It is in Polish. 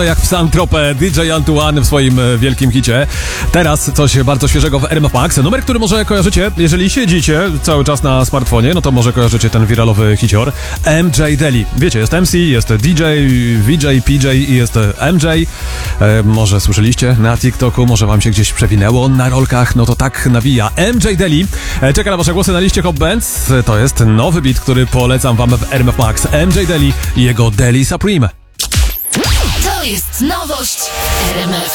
Jak w Saint-Tropez, DJ Antoine w swoim wielkim hicie. Teraz coś bardzo świeżego w RMF Max. Numer, który może kojarzycie, jeżeli siedzicie cały czas na smartfonie, no to może kojarzycie ten wiralowy hicior. MJ Daily. Wiecie, jest MC, jest DJ, VJ, PJ i jest MJ. Może słyszeliście na TikToku, może wam się gdzieś przewinęło na rolkach, no to tak nawija. MJ Daily. Czeka na wasze głosy na liście Hot Bands. To jest nowy beat, który polecam wam w RMF Max. MJ Daily i jego Daily Supreme. To jest nowość w RMF.